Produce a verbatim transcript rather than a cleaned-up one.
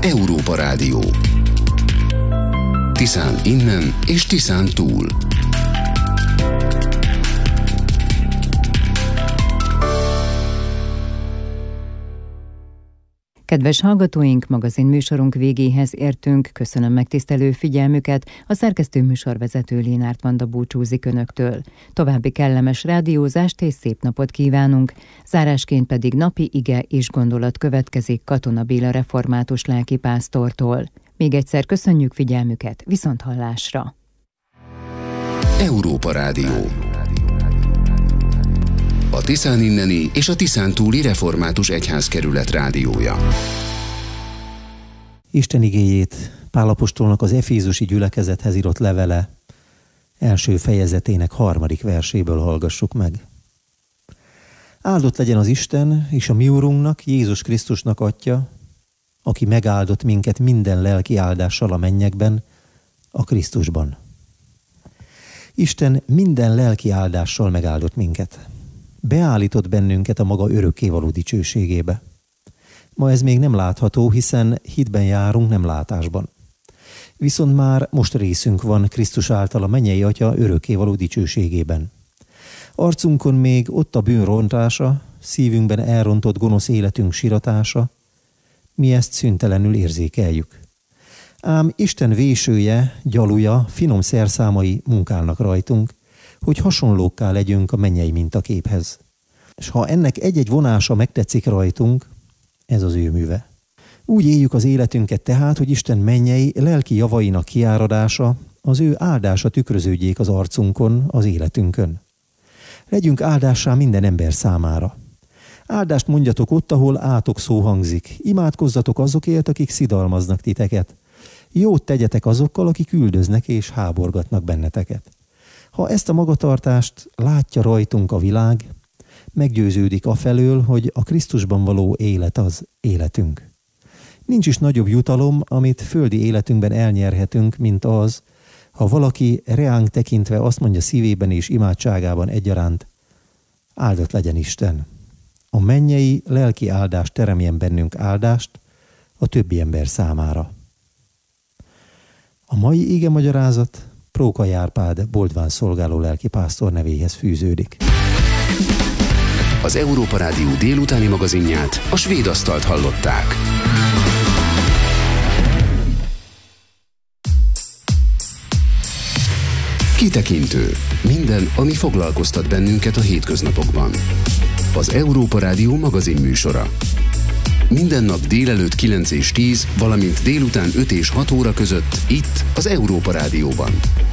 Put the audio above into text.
Európa Rádió. Tiszán innen és Tiszán túl. Kedves hallgatóink, magazin műsorunk végéhez értünk. Köszönöm megtisztelő figyelmüket. A szerkesztő műsorvezető Lénárt Vanda búcsúzik önöktől. További kellemes rádiózást és szép napot kívánunk. Zárásként pedig napi ige és gondolat következik Katona Béla református lelkipásztortól. Még egyszer köszönjük figyelmüket, viszonthallásra. Európa Rádió. A Tiszán inneni és a Tiszán túli református egyházkerület rádiója. Isten igéjét Pál apostolnak az efézusi gyülekezethez írott levele első fejezetének harmadik verséből hallgassuk meg. Áldott legyen az Isten és a mi Urunknak, Jézus Krisztusnak Atya, aki megáldott minket minden lelki áldással a mennyekben, a Krisztusban. Isten minden lelki áldással megáldott minket. Beállított bennünket a maga örökkévaló dicsőségébe. Ma ez még nem látható, hiszen hitben járunk, nem látásban. Viszont már most részünk van Krisztus által a mennyei Atya örökkévaló dicsőségében. Arcunkon még ott a bűn rontása, szívünkben elrontott gonosz életünk siratása, mi ezt szüntelenül érzékeljük. Ám Isten vésője, gyalúja, finom szerszámai munkálnak rajtunk, hogy hasonlókká legyünk a mennyei mintaképhez. És ha ennek egy-egy vonása megtetszik rajtunk, ez az ő műve. Úgy éljük az életünket tehát, hogy Isten mennyei, lelki javainak kiáradása, az ő áldása tükröződjék az arcunkon, az életünkön. Legyünk áldássá minden ember számára. Áldást mondjatok ott, ahol átok szó hangzik. Imádkozzatok azokért, akik szidalmaznak titeket. Jót tegyetek azokkal, akik üldöznek és háborgatnak benneteket. Ha ezt a magatartást látja rajtunk a világ, meggyőződik afelől, hogy a Krisztusban való élet az életünk. Nincs is nagyobb jutalom, amit földi életünkben elnyerhetünk, mint az, ha valaki reánk tekintve azt mondja szívében és imádságában egyaránt: áldott legyen Isten. A mennyei lelki áldás teremjen bennünk áldást a többi ember számára. A mai igemagyarázat Prókai Árpád Boldván szolgáló lelkipásztor nevéhez fűződik. Az Európa Rádió délutáni magazinját, a Svéd asztalt hallották. Kitekintő. Minden, ami foglalkoztat bennünket a hétköznapokban. Az Európa Rádió magazin műsora. Minden nap délelőtt kilenc és tíz, valamint délután öt és hat óra között itt az Európa Rádióban.